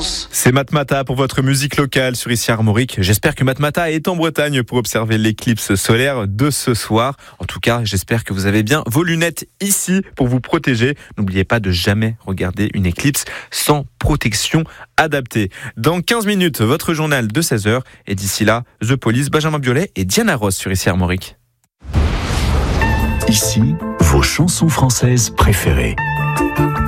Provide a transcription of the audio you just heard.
France. C'est Matmata pour votre musique locale sur ici Armorique. J'espère que Matmata est en Bretagne pour observer l'éclipse solaire de ce soir. En tout cas, j'espère que vous avez bien vos lunettes ici pour vous protéger. N'oubliez pas de jamais regarder une éclipse sans protection adaptée. Dans 15 minutes, votre journal de 16h. Et d'ici là, The Police, Benjamin Biolay et Diana Ross sur ici Armorique. Ici, vos chansons françaises préférées.